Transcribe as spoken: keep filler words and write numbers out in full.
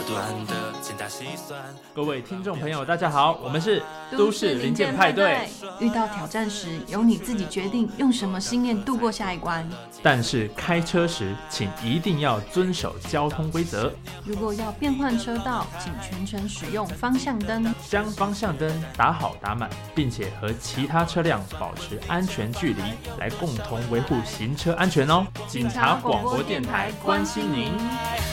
断的精打细算。 各位听众朋友大家好，我们是都市零件派对。遇到挑战时，由你自己决定用什么信念度过下一关。 但是开车时请一定要遵守交通规则。 如果要变换车道，请全程使用方向灯， 将方向灯打好打满，并且和其他车辆保持安全距离，来共同维护行车安全哦。警察广播电台关心您。